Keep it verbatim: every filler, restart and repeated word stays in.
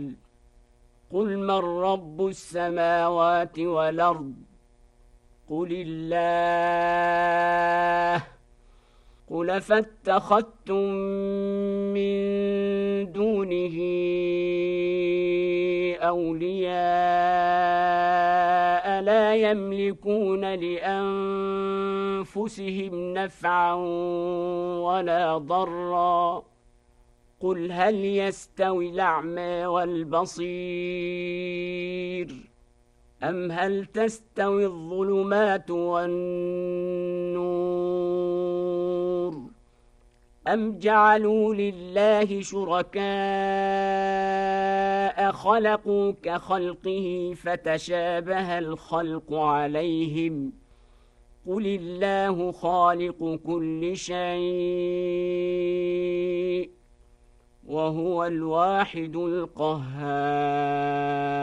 قل من رب السماوات والأرض قل الله قل فاتخذتم من دونه أولياء لا يملكون لأنفسهم نفعا ولا ضرا قل هل يستوي الأعمى والبصير أم هل تستوي الظلمات والنور أم جعلوا لله شركاء خلقوا كخلقه فتشابه الخلق عليهم قل الله خالق كل شيء وهو الواحد القهار